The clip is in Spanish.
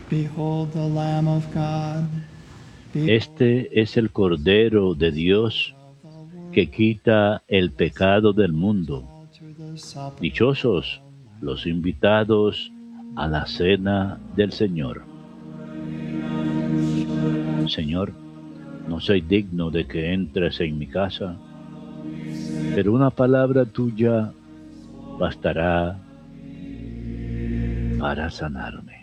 Behold the Lamb of God. Este es el Cordero de Dios que quita el pecado del mundo. Dichosos los invitados a la cena del Señor. Señor, no soy digno de que entres en mi casa, pero una palabra tuya bastará para sanarme.